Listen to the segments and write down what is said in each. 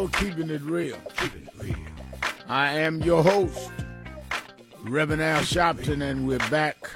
Keeping It Real. I am your host, Reverend Al Sharpton, and we're back.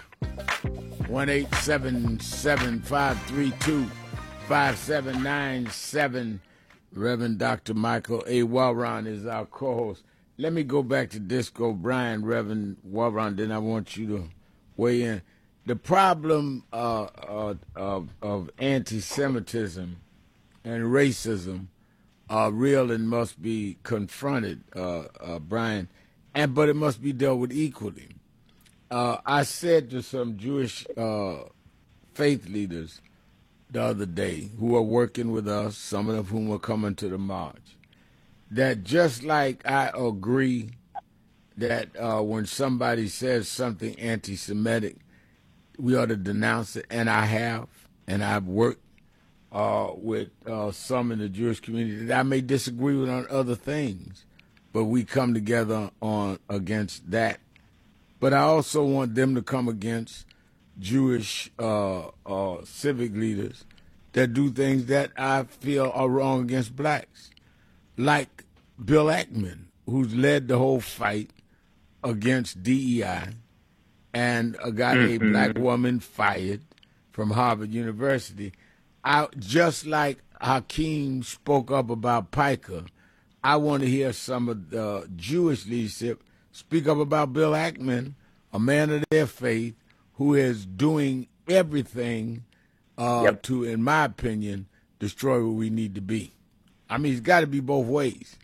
1-877-532-5797. Reverend Dr. Michael A. Walron is our co-host. Let me go back to Disco Brian, Reverend Walron, then I want you to weigh in. The problem of anti-Semitism and racism are real and must be confronted, Brian, but it must be dealt with equally. I said to some Jewish faith leaders the other day who are working with us, some of whom are coming to the march, that just like I agree that when somebody says something anti-Semitic, we ought to denounce it, and I have, and I've worked with some in the Jewish community that I may disagree with on other things, but we come together on against that. But I also want them to come against Jewish civic leaders that do things that I feel are wrong against blacks, like Bill Ackman, who's led the whole fight against DEI and got a black woman fired from Harvard University. Just like Hakeem spoke up about Piker, I want to hear some of the Jewish leadership speak up about Bill Ackman, a man of their faith, who is doing everything to, in my opinion, destroy where we need to be. I mean, it's got to be both ways.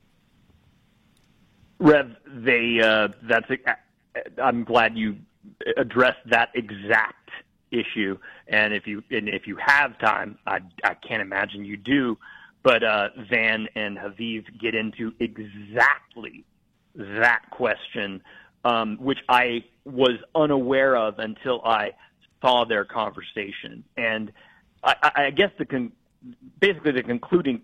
Rev, I'm glad you addressed that exact issue, and if you have time, I can't imagine you do, but Van and Haviv get into exactly that question, which I was unaware of until I saw their conversation. And I guess basically the concluding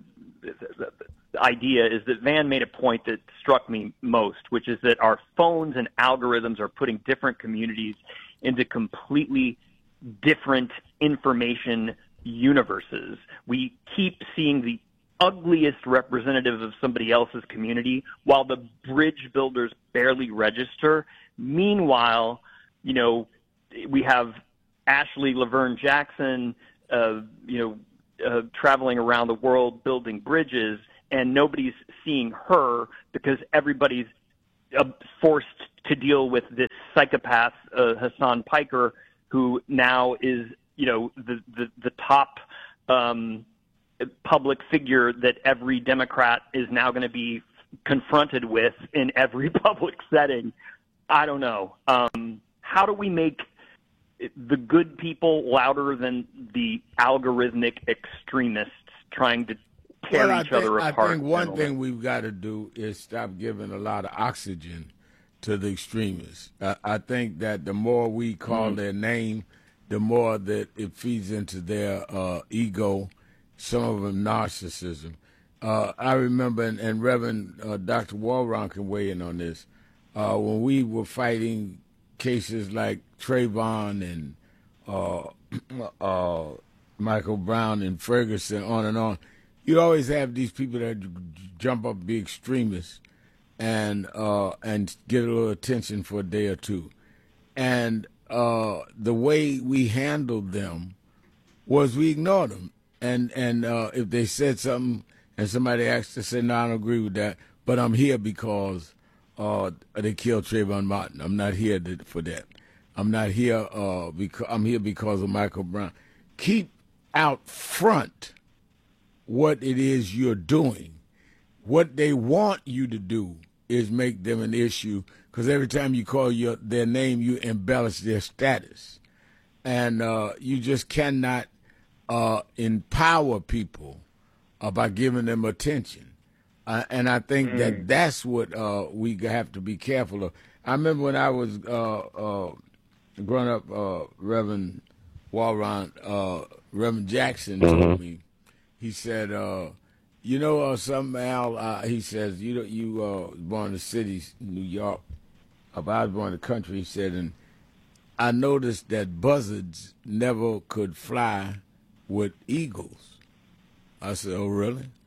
idea is that Van made a point that struck me most, which is that our phones and algorithms are putting different communities into completely different information universes. We keep seeing the ugliest representative of somebody else's community while the bridge builders barely register. Meanwhile, we have Ashley Laverne Jackson, traveling around the world building bridges, and nobody's seeing her because everybody's forced to deal with this psychopath, Hassan Piker, who now is, the top public figure that every Democrat is now going to be confronted with in every public setting. I don't know. How do we make the good people louder than the algorithmic extremists trying to tear each other apart? I think one thing we've got to do is stop giving a lot of oxygen to the extremists. I think that the more we call their name, the more that it feeds into their ego, some of them narcissism. I remember, and Reverend Dr. Walron can weigh in on this, when we were fighting cases like Trayvon and Michael Brown and Ferguson, on and on, you always have these people that jump up, be extremists, and get a little attention for a day or two. And the way we handled them was we ignored them. And if they said something and somebody asked to say, no, I don't agree with that, but I'm here because they killed Trayvon Martin. I'm not here for that. I'm not here because I'm here because of Michael Brown. Keep out front what it is you're doing. What they want you to do is make them an issue, because every time you call their name, you embellish their status. And you just cannot empower people by giving them attention. And I think that that's what we have to be careful of. I remember when I was growing up, Reverend Walron, Reverend Jackson told me, he said, something, Al, he says, you born in the city, New York, I was born in the country, he said, and I noticed that buzzards never could fly with eagles. I said, oh, really?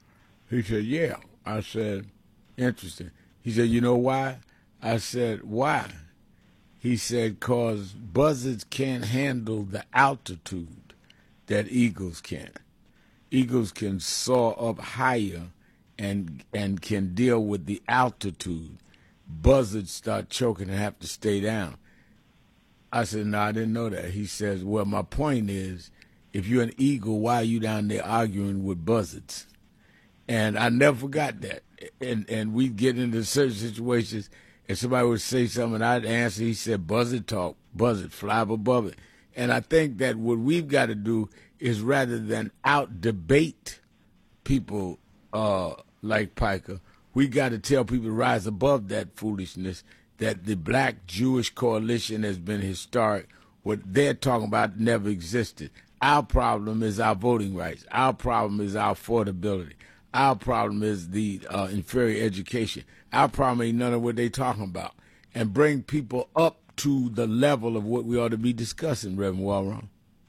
He said, yeah. I said, interesting. He said, you know why? I said, why? He said, because buzzards can't handle the altitude that eagles can. Eagles can soar up higher and can deal with the altitude. Buzzards start choking and have to stay down. I said, no, I didn't know that. He says, well, my point is, if you're an eagle, why are you down there arguing with buzzards? And I never forgot that. And we'd get into certain situations, and somebody would say something, and I'd answer. He said, buzzard talk, buzzard, fly up above it. And I think that what we've got to do is, rather than out-debate people like Piker, we got to tell people to rise above that foolishness, that the Black Jewish coalition has been historic. What they're talking about never existed. Our problem is our voting rights. Our problem is our affordability. Our problem is the inferior education. Our problem ain't none of what they're talking about. And bring people up to the level of what we ought to be discussing, Reverend Walron.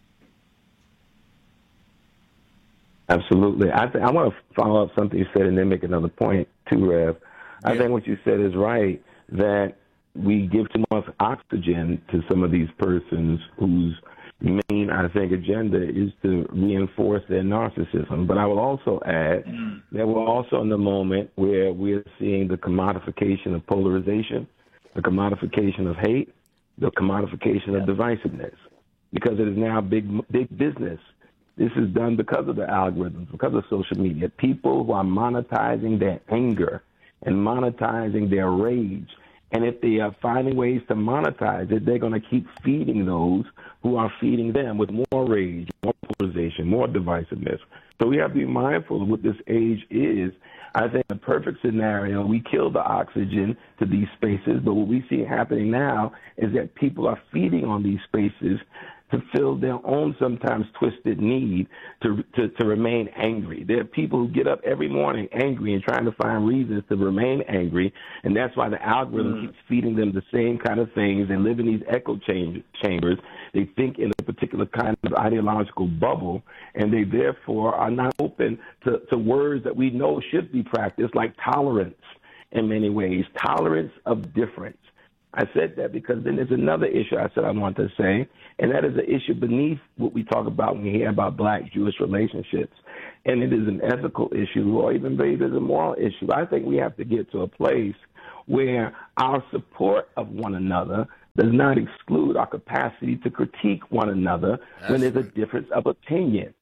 Absolutely. I want to follow up something you said and then make another point too, Rev. I think what you said is right, that we give too much oxygen to some of these persons whose main, I think, agenda is to reinforce their narcissism. But I will also add that we're also in the moment where we're seeing the commodification of polarization, the commodification of hate, the commodification of divisiveness, because it is now big business. This is done because of the algorithms, because of social media. People who are monetizing their anger and monetizing their rage. And if they are finding ways to monetize it, they're going to keep feeding those who are feeding them with more rage, more polarization, more divisiveness. So we have to be mindful of what this age is. I think the perfect scenario, we kill the oxygen to these spaces, but what we see happening now is that people are feeding on these spaces to fill their own sometimes twisted need to remain angry. There are people who get up every morning angry and trying to find reasons to remain angry, and that's why the algorithm keeps feeding them the same kind of things. They live in these echo chambers. They think in a particular kind of ideological bubble, and they therefore are not open to words that we know should be practiced, like tolerance in many ways, tolerance of difference. I said that because then there's another issue I said I want to say, and that is the issue beneath what we talk about when we hear about Black-Jewish relationships. And it is an ethical issue, or even maybe it's a moral issue. I think we have to get to a place where our support of one another does not exclude our capacity to critique one another when there's a difference of opinion.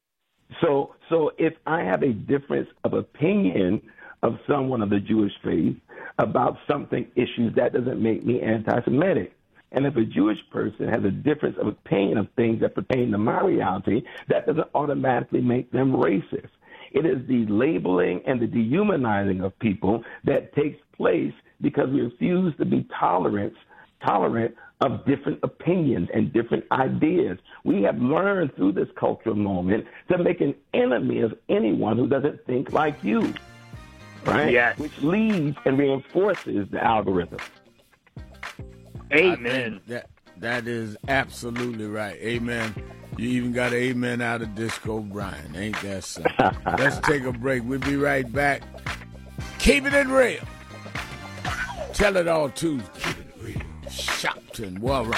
So if I have a difference of opinion of someone of the Jewish faith about something issues, that doesn't make me anti-Semitic. And if a Jewish person has a difference of opinion of things that pertain to my reality, that doesn't automatically make them racist. It is the labeling and the dehumanizing of people that takes place because we refuse to be tolerant of different opinions and different ideas. We have learned through this cultural moment to make an enemy of anyone who doesn't think like you. Right? Yes. Which leads and reinforces the algorithm. Amen. That is absolutely right. Amen. You even got an amen out of Disco Brian. Ain't that so? Let's take a break. We'll be right back. Keep it in real. Tell it all, too. Keep it real. Shopton Warren.